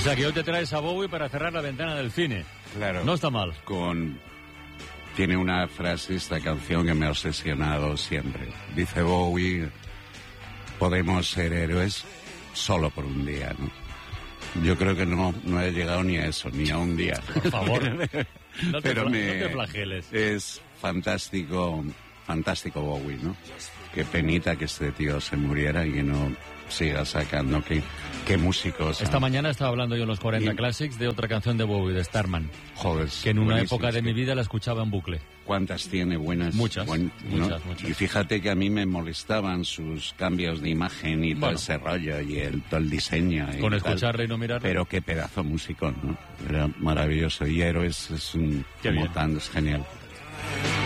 sea que hoy te traes a Bowie para cerrar la ventana del cine. Claro. No está mal. Tiene una frase esta canción que me ha obsesionado siempre. Dice Bowie, podemos ser héroes solo por un día, ¿no? Yo creo que no he llegado ni a eso, ni a un día. Por favor, no te flageles. Es fantástico Bowie, ¿no? Qué penita que este tío se muriera y que no siga sacando. Qué músicos. Esta mañana estaba hablando yo en los 40 Classics de otra canción de Bowie, de Starman. Joder, que en una época de mi vida la escuchaba en bucle. ¿Cuántas tiene buenas? Muchas. Muchas. Y fíjate que a mí me molestaban sus cambios de imagen y todo ese rollo y todo el diseño. Con escucharle y no mirarle. Pero qué pedazo músico, ¿no? Era maravilloso. Y Héroes es es genial.